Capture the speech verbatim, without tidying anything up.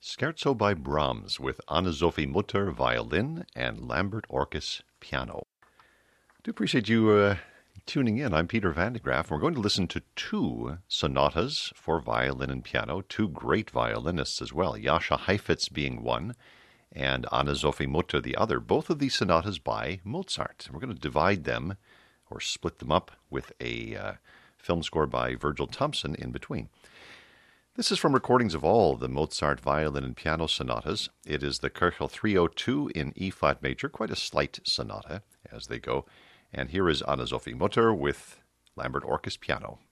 Scherzo by Brahms with Anna-Sophie Mutter violin and Lambert Orkes piano. I do appreciate you uh, tuning in. I'm Peter Van de Graaff. We're going to listen to two sonatas for violin and piano, two great violinists as well, Jascha Heifetz being one and Anna-Sophie Mutter the other, both of these sonatas by Mozart. We're going to divide them or split them up with a uh, film score by Virgil Thomson in between. This is from recordings of all the Mozart violin and piano sonatas. It is the Köchel three oh two in E-flat major, quite a slight sonata as they go. And here is Anna-Sophie Mutter with Lambert Orkes piano.